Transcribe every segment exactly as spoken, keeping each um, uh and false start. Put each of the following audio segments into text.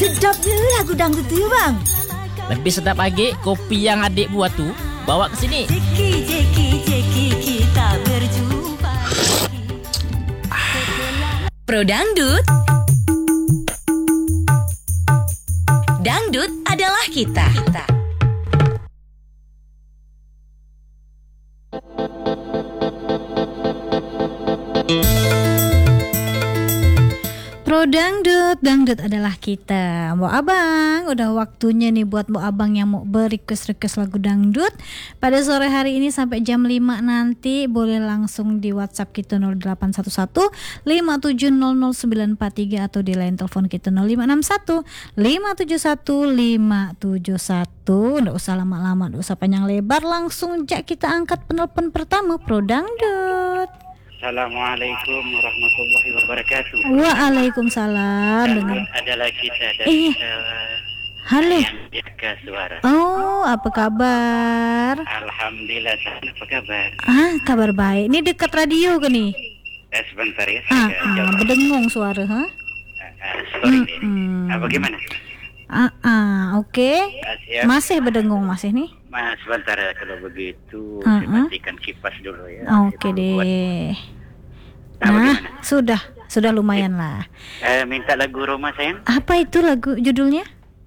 Sedapnya lagu dangdut tu ya bang. Lebih sedap lagi kopi yang adik buat tu. Bawa ke sini. Jeki, jeki, jeki, kita berjumpa. Pro Dangdut. Dangdut adalah kita. kita. Pro Dangdut, dangdut adalah kita. Mbok Abang, udah waktunya nih buat Mbok Abang yang mau berequest-request lagu dangdut. Pada sore hari ini sampai jam lima nanti boleh langsung di WhatsApp kita nol delapan satu satu lima tujuh nol nol sembilan empat tiga atau di line telepon kita nol lima enam satu lima tujuh satu lima tujuh satu. Nggak usah lama-lama, nggak usah panjang lebar, langsung jak kita angkat penelpon pertama Pro Dangdut. Assalamualaikum warahmatullahi wabarakatuh. Waalaikumsalam. Dangdut adalah kita dari Iya. Halo. yang jaga suara. Oh, apa kabar? Alhamdulillah, sana apa kabar? Ah, kabar baik. Ini dekat radio ke nih? Eh, sebentar ya, Ah, saya ah jawab. berdengung suara, ha? Ah, ah, sorry nih. Hmm. Ah, bagaimana? Ah, ah, oke. Ah, siap. Masih berdengung masih nih? Mas, sebentar ya, kalau begitu Ah, saya ah. matikan kipas dulu ya. Oke Saya buat- deh. Ah, Nah, bagaimana? sudah, sudah lumayan lah. Eh, minta lagu Roma sayang. Apa itu lagu judulnya?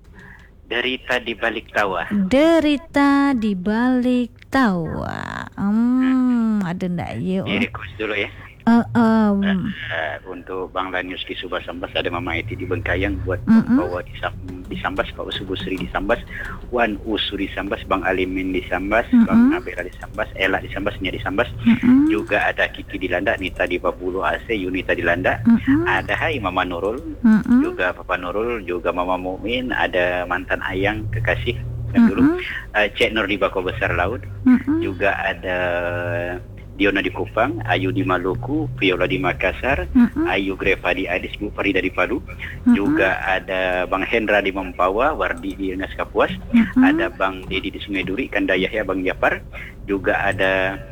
Derita di balik tawa. Derita di balik tawa. Hmm, ada ndak ya? Di request dulu ya. Eh, um, Uh, untuk Bang Lanius di Subas Sambas, ada Mama Eti di Bengkayang, buat Mm-mm. bawa di, Sam, di Sambas, Pak Usu Busri di Sambas, Wan Usu di Sambas, Bang Alimin di Sambas, Mm-mm. Bang Nabila di Sambas, Ella di Sambas, Nia di Sambas, Mm-mm. juga ada Kiki di Landak, Nita di Babulu A C, Yunita di Landak, Mm-mm. ada Hai Mama Nurul, Mm-mm. juga Papa Nurul, juga Mama Mukmin, ada mantan Ayang kekasih yang dulu, Mm-mm. uh, Cek Nur di Bako Besar Laut, Mm-mm. juga ada Diona di Kupang, Ayu di Maluku, Viola di Makassar, Mm-mm. Ayu Greva di Adis, Bu Farida di Palu, Mm-mm. juga ada Bang Hendra di Mempawah, Wardi di Rengas Kapuas, Mm-mm. ada Bang Dedi di Sungai Duri, Kanda Yahya, Bang Japar, juga ada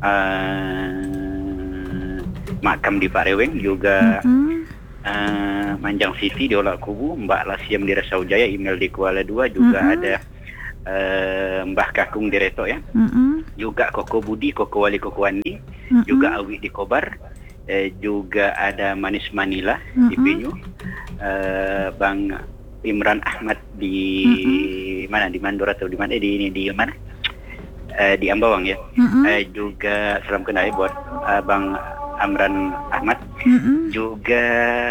uh, Makam di Pak Reweng, juga Mm-mm. uh, Manjang Siti di Olak Kubu, Mbak Lasiam di Rasau Jaya, Email di Kuala Dua, juga Mm-mm. ada uh, Mbah Kakung di Reto ya, Mm-mm. juga Koko Budi, Koko Wali, Koko Andi, Mm-mm. juga Awi di Kobar, eh, juga ada Manis Manila di Mm-mm. Penyu, eh, Bang Imran Ahmad di mana, di Mandor atau di mana, eh, di ini di mana, eh, di Ambawang ya. Mm-mm. Eh, juga salam kenal ya buat eh, Bang Amran Ahmad, Mm-mm. juga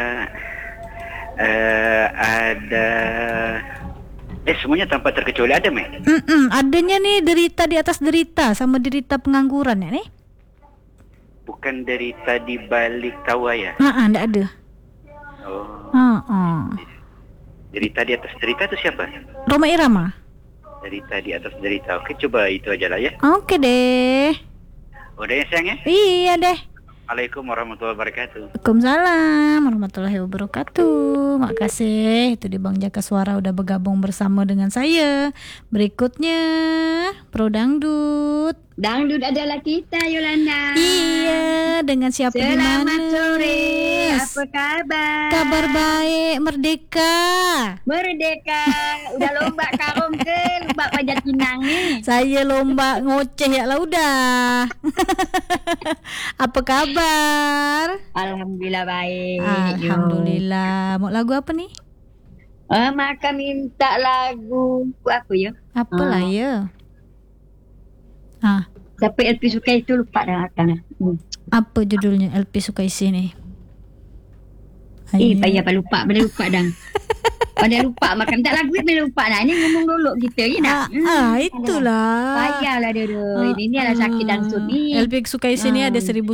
eh, ada eh semuanya tanpa terkecuali ada Meh. Mm-mm. Adanya nih derita di atas derita sama derita pengangguran ya nih? Bukan derita di balik tawa ya. Ah, ndak ada. Oh, Ah, ah. derita di atas derita itu siapa? Roma Irama. Derita di atas derita. Oke, coba itu aja lah ya. Oke deh. Udah ya sayang ya. Iya deh. Assalamualaikum warahmatullahi wabarakatuh. Waalaikumsalam warahmatullahi wabarakatuh. Makasih itu di Bang Jaka Suara udah bergabung bersama dengan saya. Berikutnya Pro Dangdut. Dangdut adalah kita, Yolanda. Iya, dengan siapa di mana? Selamat sore. Apa kabar? Kabar baik, merdeka. Merdeka. Udah lomba karung ke lomba panjat pinang ni. Saya lomba ngoceh ya lah udah. Apa kabar? Alhamdulillah baik. Alhamdulillah. Mau lagu apa nih? Ah, maka minta lagu apa ya? Apalah Ah. ya? Ah, Siapa L P suka itu lupa dah akan. Hmm. apa judulnya L P suka isi nih? Eh, Ayo. payah apa lupa, pada lupa dah. Pada lupa makan tak lagu pada lupa dah. Ini ngomong dulu kita ya nak. Ah, ah, itulah. Payahlah dia. Ah, Ini adalah sakit dan ah. sunyi. L P suka isi ni Ah. ada seribu